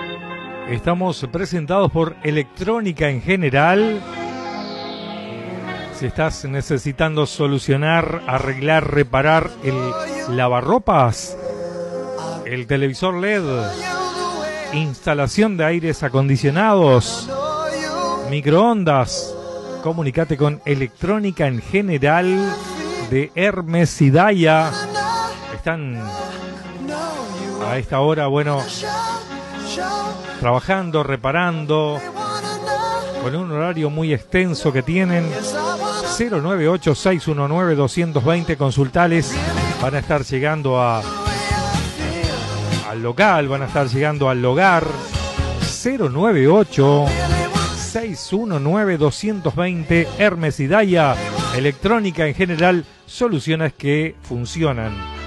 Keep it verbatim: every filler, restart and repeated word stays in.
Estamos presentados por Electrónica en General. Si estás necesitando solucionar, arreglar, reparar el lavarropas, el televisor L E D, instalación de aires acondicionados, microondas, comunicate con Electrónica en General de Hermes y Daya. Están a esta hora, bueno, trabajando, reparando, con un horario muy extenso que tienen. Cero nueve ocho, seis uno nueve, dos dos cero consultales. Van a estar llegando a al local, van a estar llegando al hogar. Cero nueve ocho, seis uno nueve, dos dos cero Hermes y Daya. Electrónica en General, soluciones que funcionan.